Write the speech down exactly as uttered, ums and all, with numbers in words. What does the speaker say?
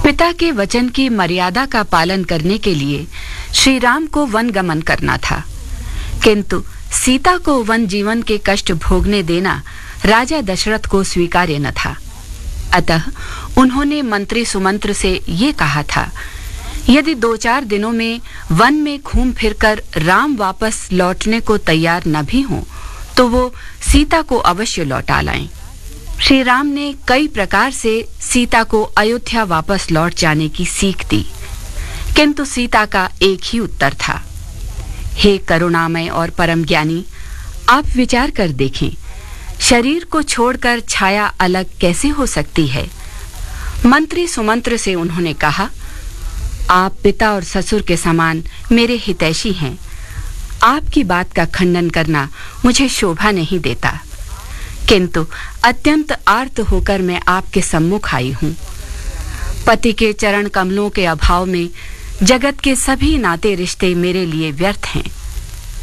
पिता के वचन की मर्यादा का पालन करने के लिए श्री राम को वन गमन करना था, किंतु सीता को वन जीवन के कष्ट भोगने देना राजा दशरथ को स्वीकार्य न था। अतः उन्होंने मंत्री सुमंत्र से ये कहा था, यदि दो चार दिनों में वन में घूम फिरकर राम वापस लौटने को तैयार न भी हों, तो वो सीता को अवश्य लौटा लाएं। श्री राम ने कई प्रकार से सीता को अयोध्या वापस लौट जाने की सीख दी, किंतु सीता का एक ही उत्तर था, हे करुणामय और परम ज्ञानी, आप विचार कर देखें, शरीर को छोड़कर छाया अलग कैसे हो सकती है। मंत्री सुमंत्र से उन्होंने कहा, आप पिता और ससुर के समान मेरे हितैषी हैं। आपकी बात का खंडन करना मुझे शोभा नहीं देता, किंतु अत्यंत आर्त होकर मैं आपके सम्मुख आई हूँ। पति के चरण कमलों के अभाव में जगत के सभी नाते रिश्ते मेरे लिए व्यर्थ हैं।